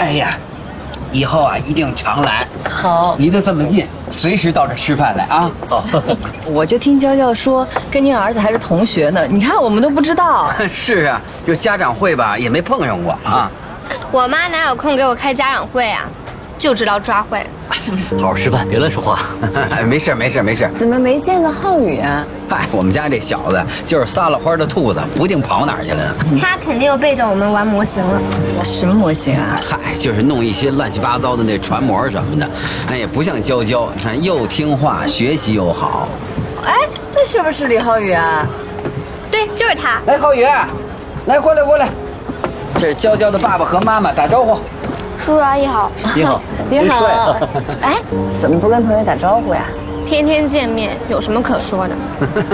哎呀，以后啊一定常来。 好， 离得这么近，随时到这吃饭来啊。 好，我就听娇娇说跟您儿子还是同学呢，你看我们都不知道。 是啊，就家长会吧，也没碰上过啊。 我妈哪有空给我开家长会啊？就知道抓坏。 好好吃饭，别乱说话。 没事没事没事。 怎么没见到浩宇啊？ 嗨，我们家这小子就是撒了欢的兔子，不定跑哪儿去了呢。 他肯定又背着我们玩模型了。 什么模型啊？ 嗨，就是弄一些乱七八糟的那船模什么的。哎，也不像娇娇，你看又听话，学习又好。 哎，这是不是李浩宇啊？ 对，就是他。 哎，浩宇，来过来过来，这是娇娇的爸爸和妈妈，打招呼。 叔叔阿姨好。 你好， 你好。 帅啊！ 哎，怎么不跟同学打招呼呀？ 天天见面，有什么可说的？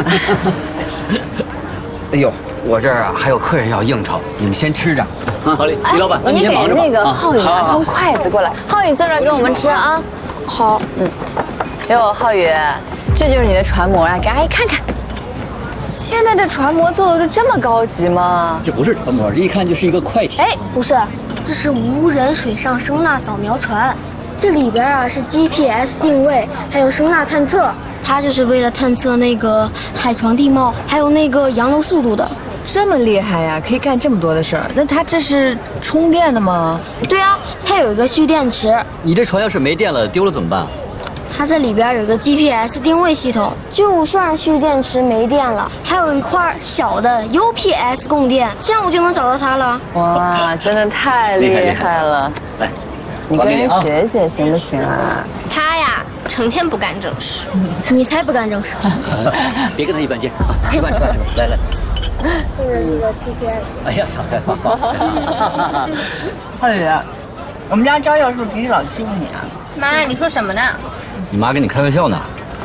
哎呦，我这儿啊还有客人要应酬，你们先吃着。 好嘞，李老板，那你给先忙着吧。 那个浩宇拿双筷子过来，浩宇坐这儿跟我们吃啊。 好。 哟，浩宇，这就是你的船模啊，给阿姨看看。现在的船模做的就这么高级吗？ 这不是船模，这一看就是一个快艇。 哎，不是，这是无人水上声呐扫描船，这里边啊是 GPS 定位，还有声呐探测，它就是为了探测那个海床地貌，还有那个洋流速度的。 这么厉害呀，可以干这么多的事儿。那它这是充电的吗？ 对啊，它有一个蓄电池， 你这船要是没电了，丢了怎么办？ 它这里边有个 GPS 定位系统，就算蓄电池没电了，还有一块小的 UPS 供电，这样我就能找到它了。 哇，真的太厉害了！ 来， 你跟人学学行不行啊？ 他呀，成天不干正事。 你才不干正事。 别跟他一般见识啊！吃饭吃饭吃饭，来来。 这是一个 GPS。 哎呀，好。 浩宇，我们家昭昭是不是平时老欺负你啊？ 妈，你说什么呢？ 你妈跟你开玩笑呢。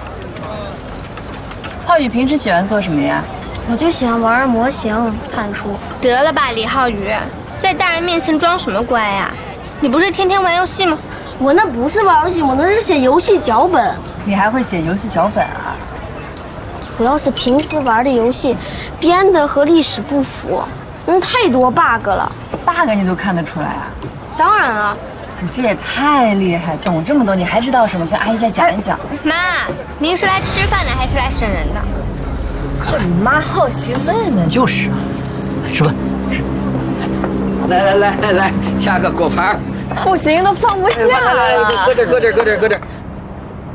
浩宇平时喜欢做什么呀？ 我就喜欢玩模型、看书。 得了吧，李浩宇，在大人面前装什么乖呀？你不是天天玩游戏吗？ 我那不是玩游戏，我那是写游戏脚本。 你还会写游戏脚本啊？ 主要是平时玩的游戏编的和历史不符，太多 bug 了。 bug 你都看得出来啊？ 当然了。 你这也太厉害，懂这么多，你还知道什么？跟阿姨再讲一讲。 妈，您是来吃饭的还是来审人的？ 这你妈好奇问问。 就是啊，吃饭吃。 来，掐个果盘。 不行，都放不下了。 搁这儿。